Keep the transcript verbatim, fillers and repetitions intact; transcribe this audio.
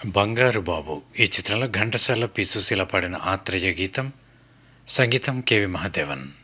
బంగారు బాబు ఈ చిత్రంలో ఘంటసాల పి సుశీల పాడిన ఆత్రేయ గీతం, సంగీతం కెవి మహాదేవన్.